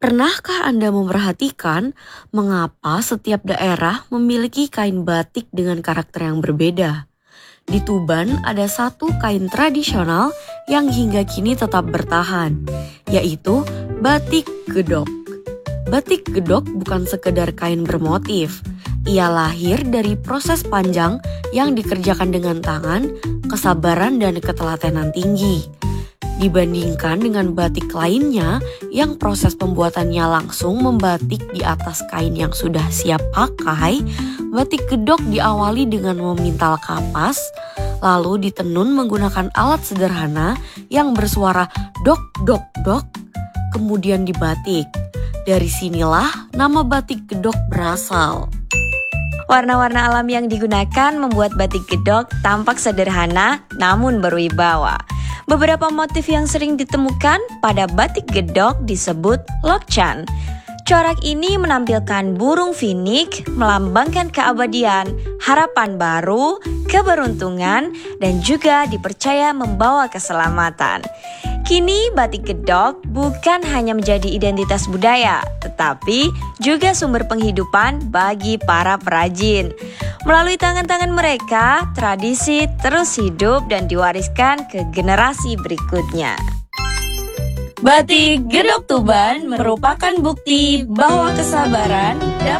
Pernahkah Anda memperhatikan mengapa setiap daerah memiliki kain batik dengan karakter yang berbeda? Di Tuban ada satu kain tradisional yang hingga kini tetap bertahan, yaitu batik gedok. Batik gedok bukan sekedar kain bermotif. Ia lahir dari proses panjang yang dikerjakan dengan tangan, kesabaran dan ketelatenan tinggi. Dibandingkan dengan batik lainnya yang proses pembuatannya langsung membatik di atas kain yang sudah siap pakai, batik gedok diawali dengan memintal kapas, lalu ditenun menggunakan alat sederhana yang bersuara dok dok dok, kemudian dibatik. Dari sinilah nama batik gedok berasal. Warna-warna alam yang digunakan membuat batik gedok tampak sederhana namun berwibawa. Beberapa motif yang sering ditemukan pada batik gedok disebut lokcan. Corak ini menampilkan burung finik, melambangkan keabadian, harapan baru, keberuntungan, dan juga dipercaya membawa keselamatan. Kini batik gedok bukan hanya menjadi identitas budaya, tetapi juga sumber penghidupan bagi para perajin. Melalui tangan-tangan mereka, tradisi terus hidup dan diwariskan ke generasi berikutnya. Batik gedok Tuban merupakan bukti bahwa kesabaran dapat